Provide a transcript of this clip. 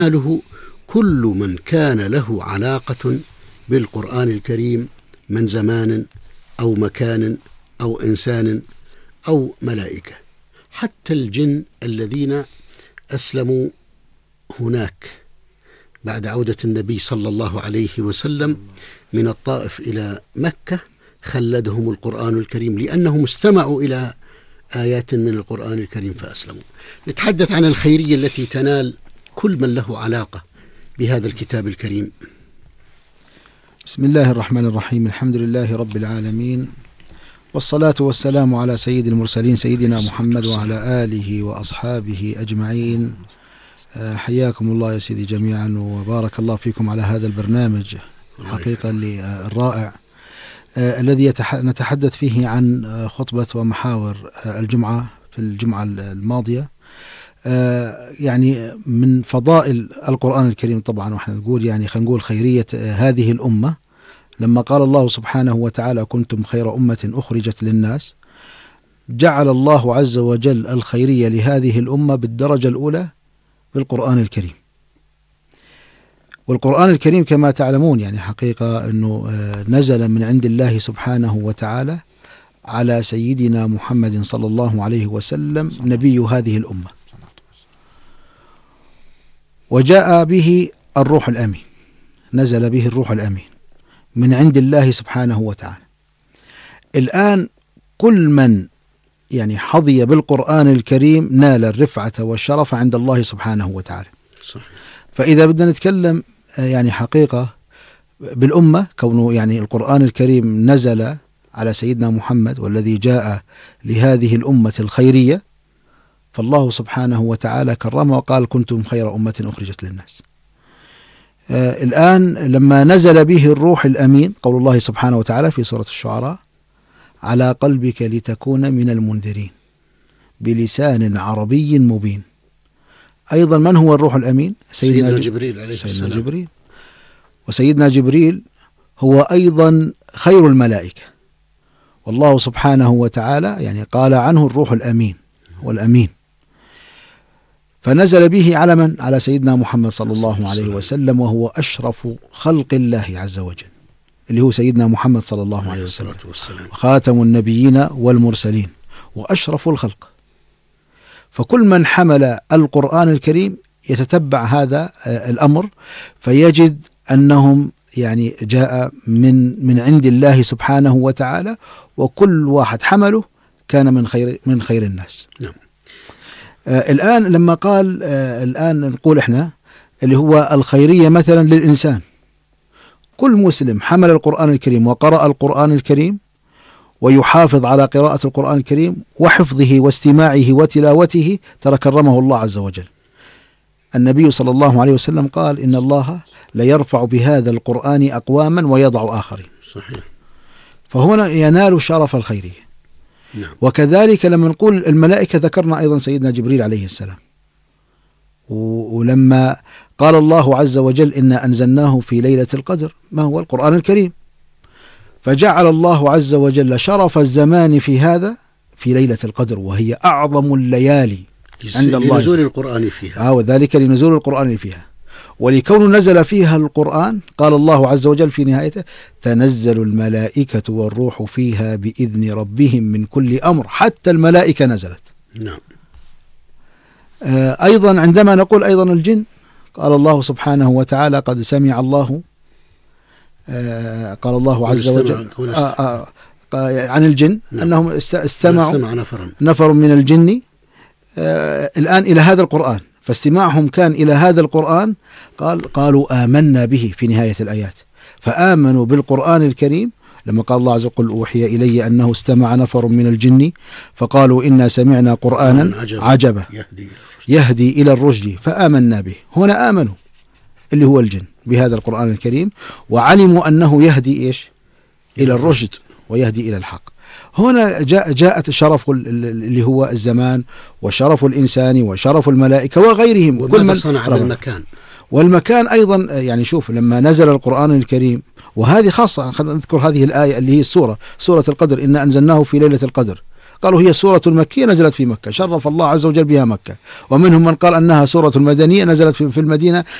له كل من كان له علاقة بالقرآن الكريم من زمان أو مكان أو إنسان أو ملائكة، حتى الجن الذين أسلموا هناك بعد عودة النبي صلى الله عليه وسلم من الطائف إلى مكة، خلدهم القرآن الكريم لأنهم استمعوا إلى آيات من القرآن الكريم فأسلموا. نتحدث عن الخيرية التي تنال كل من له علاقة بهذا الكتاب الكريم. بسم الله الرحمن الرحيم، الحمد لله رب العالمين، والصلاة والسلام على سيد المرسلين سيدنا محمد وعلى آله وأصحابه أجمعين. حياكم الله يا سيدي جميعا، وبارك الله فيكم على هذا البرنامج حقيقة الرائع الذي نتحدث فيه عن خطبة ومحاور الجمعة في الجمعة الماضية، يعني من فضائل القرآن الكريم طبعا، ونحن نقول يعني خلينا نقول خيرية هذه الأمة، لما قال الله سبحانه وتعالى كنتم خير أمة أخرجت للناس، جعل الله عز وجل الخيرية لهذه الأمة بالدرجة الأولى بالقرآن الكريم. والقرآن الكريم كما تعلمون يعني حقيقة أنه نزل من عند الله سبحانه وتعالى على سيدنا محمد صلى الله عليه وسلم نبي هذه الأمة، وجاء به الروح الأمين، نزل به الروح الأمين من عند الله سبحانه وتعالى. الآن كل من يعني حظي بالقرآن الكريم نال الرفعة والشرف عند الله سبحانه وتعالى. صحيح. فإذا بدنا نتكلم يعني حقيقة بالأمة، كونه يعني القرآن الكريم نزل على سيدنا محمد والذي جاء لهذه الأمة الخيرية، فالله سبحانه وتعالى كرمه وقال كنتم خير أمة أخرجت للناس. الآن لما نزل به الروح الأمين، قول الله سبحانه وتعالى في سورة الشعراء على قلبك لتكون من المنذرين بلسان عربي مبين. أيضا من هو الروح الأمين؟ سيدنا جبريل عليه السلام. جبريل، وسيدنا جبريل هو أيضا خير الملائكة، والله سبحانه وتعالى يعني قال عنه الروح الأمين والأمين. فنزل به على من؟ على سيدنا محمد صلى الله عليه وسلم، وهو أشرف خلق الله عز وجل، اللي هو سيدنا محمد صلى الله عليه وسلم، خاتم النبيين والمرسلين وأشرف الخلق. فكل من حمل القرآن الكريم يتتبع هذا الأمر، فيجد أنهم يعني جاء من عند الله سبحانه وتعالى، وكل واحد حمله كان من خير الناس. نعم. الآن لما قال الآن نقول إحنا اللي هو الخيرية مثلا للإنسان، كل مسلم حمل القرآن الكريم وقرأ القرآن الكريم ويحافظ على قراءة القرآن الكريم وحفظه واستماعه وتلاوته ترى كرمه الله عز وجل. النبي صلى الله عليه وسلم قال إن الله ليرفع بهذا القرآن أقواما ويضع آخرين. صحيح. فهنا ينال شرف الخيرية. نعم. وكذلك لما نقول الملائكة ذكرنا أيضا سيدنا جبريل عليه السلام، ولما قال الله عز وجل إنا أنزلناه في ليلة القدر، ما هو القرآن الكريم، فجعل الله عز وجل شرف الزمان في هذا في ليلة القدر، وهي أعظم الليالي عند الله لنزول القرآن فيها. وذلك لنزول القرآن فيها، ولكون نزل فيها القرآن قال الله عز وجل في نهايته تنزل الملائكة والروح فيها بإذن ربهم من كل أمر، حتى الملائكة نزلت. نعم. أيضا عندما نقول أيضا الجن، قال الله سبحانه وتعالى قد سمع الله، قال الله عز وجل عن الجن. نعم. أنهم استمعوا نفر من الجن الآن إلى هذا القرآن، فاستماعهم كان إلى هذا القرآن قالوا آمنا به في نهاية الآيات، فآمنوا بالقرآن الكريم. لما قال الله عز وجل أوحي إلي أنه استمع نفر من الجن فقالوا إنا سمعنا قرآنا عجبا يهدي إلى الرشد فآمنا به. هنا آمنوا اللي هو الجن بهذا القرآن الكريم، وعلموا أنه يهدي إيش؟ إلى الرشد ويهدي إلى الحق. هنا جاءت شرف اللي هو الزمان، وشرف الإنسان، وشرف الملائكة وغيرهم، كل من صنع بالمكان. والمكان أيضا يعني شوف لما نزل القرآن الكريم، وهذه خاصة خلينا نذكر هذه الآية اللي هي سورة القدر، إن أنزلناه في ليلة القدر، قالوا هي سورة مكية نزلت في مكة، شرف الله عز وجل بها مكة. ومنهم من قال أنها سورة مدنية نزلت في المدينة